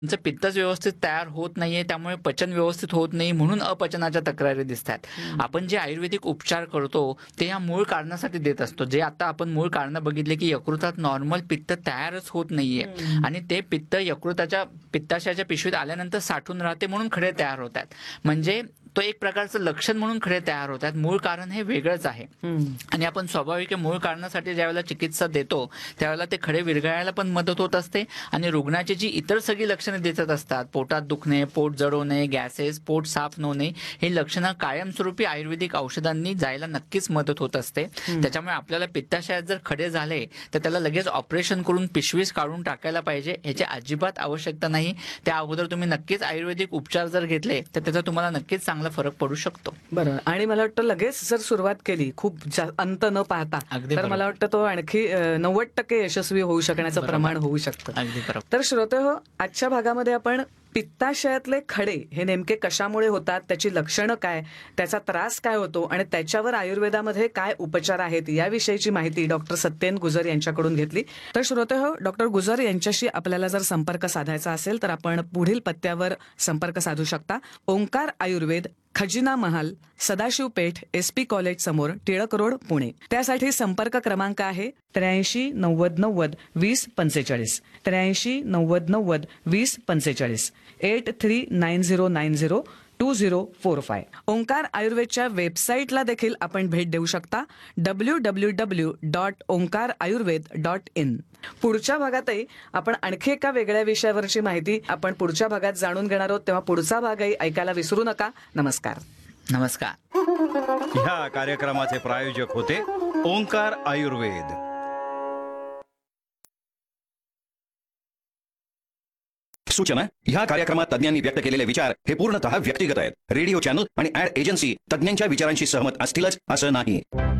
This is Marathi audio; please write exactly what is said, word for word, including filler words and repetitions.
त्यांचं पित्तच व्यवस्थित तयार होत नाहीये, त्यामुळे पचन व्यवस्थित होत नाही, म्हणून अपचनाच्या तक्रारी दिसतात. आपण जे आयुर्वेदिक उपचार करतो ते या मूळ कारणासाठी देत असतो. जे आता आपण मूळ कारण बघितले की यकृतात नॉर्मल पित्त तयारच होत नाहीये आणि ते पित्त यकृताच्या पित्ताशयाच्या पिशवीत आल्यानंतर साठून राहते, म्हणून खडे तयार होतात. म्हणजे तो एक प्रकारचं लक्षण म्हणून खडे तयार होतात. मूळ कारण हे वेगळंच आहे. आणि आपण स्वाभाविक मूळ कारणासाठी ज्यावेळेला चिकित्सा देतो त्यावेळेला ते खडे विरघळायला पण मदत होत असते आणि रुग्णाची जी इतर सगळी लक्षणे दिसत असतात, पोटात दुखणे, पोट जड होणे, गॅसेस, पोट साफ न होणे, ही लक्षणं कायमस्वरूपी आयुर्वेदिक औषधांनी जायला नक्कीच मदत होत असते. त्याच्यामुळे आपल्याला पित्ताशयात जर खडे झाले तर त्याला लगेच ऑपरेशन करून पिशवीस काढून टाकायला पाहिजे, ह्याची अजिबात आवश्यकता नाही. त्या अगोदर तुम्ही नक्कीच आयुर्वेदिक उपचार जर घेतले तर त्याचा तुम्हाला नक्कीच चांगला फरक पडू शकतो. बरं. आणि मला वाटतं लगेच जर सुरुवात केली खूप अंत न पाहता तर मला वाटतं तो आणखी नव्वद टक्के यशस्वी होऊ शकण्याचं प्रमाण होऊ शकतं. अगदी बरोबर. तर श्रोते हो, आजच्या भागामध्ये आपण पित्ताशयातले खडे हे नेमके कशामुळे होतात, त्याची लक्षणं काय, त्याचा त्रास काय होतो आणि त्याच्यावर आयुर्वेदामध्ये काय उपचार आहेत याविषयीची माहिती डॉक्टर सत्येन गुजर यांच्याकडून घेतली. तर श्रोते हो, डॉक्टर गुजर यांच्याशी आपल्याला जर संपर्क साधायचा असेल तर आपण पुढील पत्त्यावर संपर्क साधू शकता. ओंकार आयुर्वेद, खजिना महाल, सदाशिव पेठ, एस पी कॉलेज समोर, टिळक रोड, पुणे. त्यासाठी संपर्क क्रमांक आहे त्र्याऐंशी नव्वद नव्वद वीस पंचेचाळीस त्र्याऐंशी नव्वद नव्वद वीस पंचेचाळीस eight three nine zero nine zero to zero four five. Omkar आयुर्वेदच्या वेबसाईटला देखील आपण भेट देऊ शकता, W W W dot Omkar Ayurveda dot in. पुढच्या भागातही आपण आणखी एका वेगळ्या विषयावरची माहिती आपण पुढच्या भागात जाणून घेणार आहोत, तेव्हा पुढचा भागही ऐकायला विसरू नका. नमस्कार. नमस्कार. ह्या कार्यक्रमाचे प्रायोजक होते ओंकार आयुर्वेद. सूचना: ह्या कार्यक्रमात तज्ञांनी व्यक्त केलेले विचार हे पूर्णतः व्यक्तिगत आहेत. रेडिओ चॅनल आणि ऍड एजन्सी तज्ञांच्या विचारांशी सहमत असतीलच असं नाही.